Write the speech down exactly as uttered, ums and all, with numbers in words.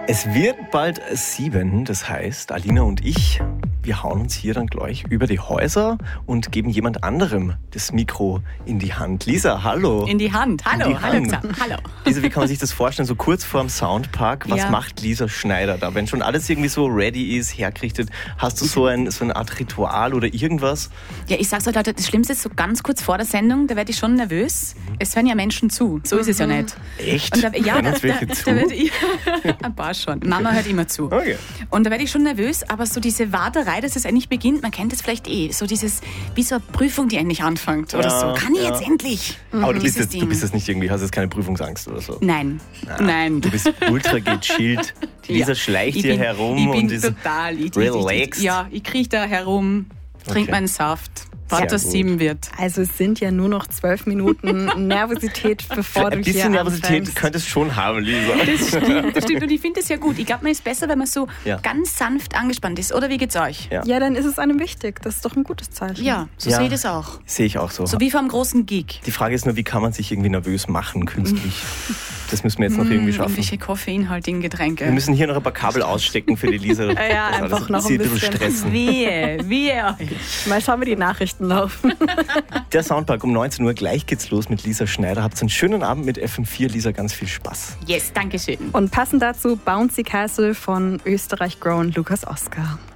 Es wird bald sieben, das heißt, Alina und ich, wir hauen uns hier dann gleich über die Häuser und geben jemand anderem das Mikro in die Hand. Lisa, hallo. In die Hand, hallo, die hallo Hand. zusammen, hallo. Lisa, wie kann man sich das vorstellen, so kurz vorm Soundpark, was Ja. macht Lisa Schneider da? Wenn schon alles irgendwie so ready ist, hergerichtet, hast du so, ein, so eine Art Ritual oder irgendwas? Ja, ich sag's euch, Leute, das Schlimmste ist so ganz kurz vor der Sendung, da werde ich schon nervös. Es hören ja Menschen zu, so ist es ja nicht. Echt? Und da, ja, Hören da, uns welche da, zu? da werd ich, ein paar schon. Mama hört immer zu. Okay. Und da werde ich schon nervös, aber so diese Warterei, dass es endlich beginnt, man kennt es vielleicht eh, so dieses, wie so eine Prüfung, die endlich anfängt oder Ja, so. Kann ich ja. jetzt endlich? Aber du bist, Dieses jetzt, du Ding. bist jetzt nicht irgendwie, hast jetzt keine Prüfungsangst oder so? Nein, nein. Du bist ultra gechillt. Die Lisa Ja. schleicht Ich hier bin, herum ich bin und ist total ich, relaxed. Ich, ja, ich kriege da herum, trinke Okay. meinen Saft, Sehr warte, dass gut. sieben wird. Also es sind ja nur noch zwölf Minuten Nervosität, bevor du Ein hier bisschen Nervosität anfängst. könntest du schon haben, Lisa. Das stimmt, das stimmt. Und ich finde es ja gut. Ich glaube, man ist besser, wenn man so Ja. ganz sanft angespannt ist. Oder wie geht's euch? Ja. Ja, dann ist es einem wichtig. Das ist doch ein gutes Zeichen. Ja, so Ja. sehe ich das auch. Sehe ich auch so. So wie vor einem großen Gig. Die Frage ist nur, wie kann man sich irgendwie nervös machen künstlich? Das müssen wir jetzt noch irgendwie schaffen. Irgendwelche koffeinhaltigen Getränke. Wir müssen hier noch ein paar Kabel ausstecken für die Lisa. ja, Das einfach alles noch ein sie bisschen. stressen. Wehe, wehe euch. Mal schauen, wie die Nachrichten laufen. Der Soundpark um neunzehn Uhr, gleich geht's los mit Lisa Schneider. Habt einen schönen Abend mit F M vier. Lisa, ganz viel Spaß. Yes, danke schön. Und passend dazu Bouncy Castle von Österreich Grown Lukas Oskar.